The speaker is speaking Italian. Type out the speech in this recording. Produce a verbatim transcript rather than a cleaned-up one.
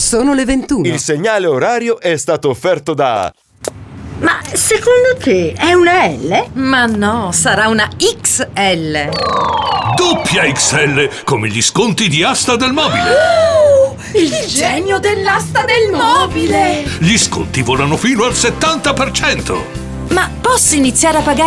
Sono le ventuno. Il segnale orario è stato offerto da... Ma secondo te è una L? Ma no, sarà una X L. Doppia X L, come gli sconti di Asta del Mobile. Oh, il genio dell'asta del mobile! Gli sconti volano fino al settanta per cento. Ma posso iniziare a pagare